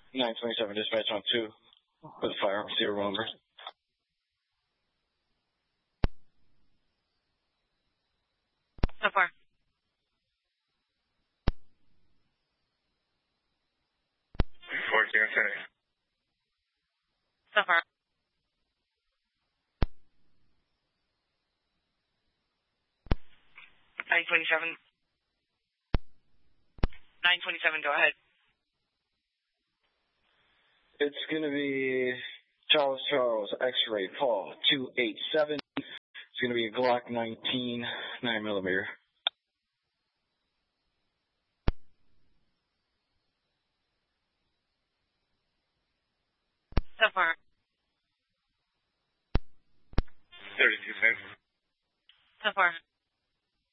927 dispatch on 2 with a firearm serial number. So far. So far. 927. 927, go ahead. It's going to be Charles, X-ray, Paul, 287. It's going to be a Glock 19, 9mm. So far. 32 cents. So far.